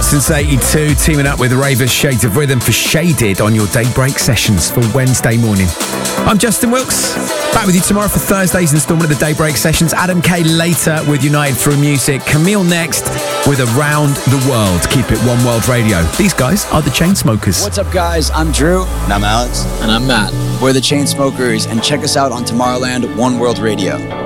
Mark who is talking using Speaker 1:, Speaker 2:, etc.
Speaker 1: Since 82, teaming up with Ravers Shades of Rhythm for Shaded on your Daybreak sessions for Wednesday morning. I'm Justin Wilkes, back with you tomorrow for Thursday's instalment of the Daybreak sessions. Adam K later with United Through Music. Camille next with Around the World. Keep it One World Radio. These guys are the Chainsmokers.
Speaker 2: What's up, guys? I'm Drew.
Speaker 3: And I'm Alex.
Speaker 4: And I'm Matt.
Speaker 2: We're the Chainsmokers, and check us out on Tomorrowland One World Radio.